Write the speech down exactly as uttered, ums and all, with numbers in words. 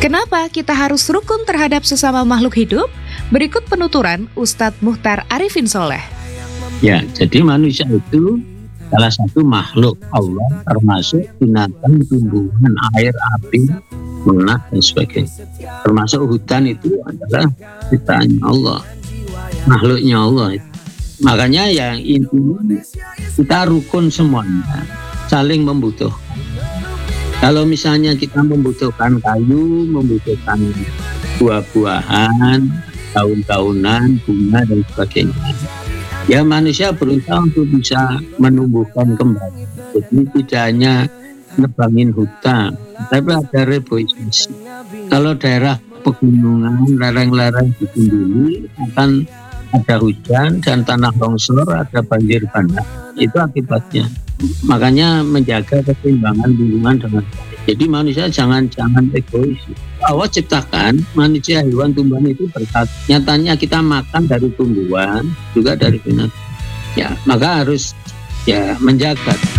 Kenapa kita harus rukun terhadap sesama makhluk hidup? Berikut penuturan Ustadz Muhtar Arifin Soleh. Ya, jadi manusia itu salah satu makhluk Allah, termasuk binatang, tumbuhan, air, api, tanah, dan sebagainya. Termasuk hutan itu adalah ciptaan Allah, makhluknya Allah. Makanya yang intinya kita rukun semuanya, saling membutuhkan. Kalau misalnya kita membutuhkan kayu, membutuhkan buah-buahan, daun-daunan, bunga, dan sebagainya, ya manusia berusaha untuk bisa menumbuhkan kembali. Jadi tidak hanya nebangin hutan, tapi ada reboisasi. Kalau daerah pegunungan, lereng-lereng ditinduli, akan ada hujan dan tanah longsor, ada banjir bandang. Itu akibatnya. Makanya menjaga keseimbangan lingkungan dengan baik. Jadi manusia jangan-jangan egois. Allah ciptakan manusia, hewan, tumbuhan itu bersatu. Nyatanya kita makan dari tumbuhan, juga dari binatang. Ya, maka harus ya menjaga.